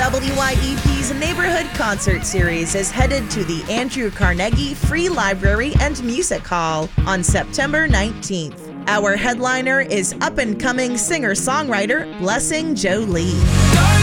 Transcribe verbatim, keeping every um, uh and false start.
W Y E P's Neighborhood Concert Series is headed to the Andrew Carnegie Free Library and Music Hall on September nineteenth. Our headliner is up-and-coming singer-songwriter Blessing Jolie.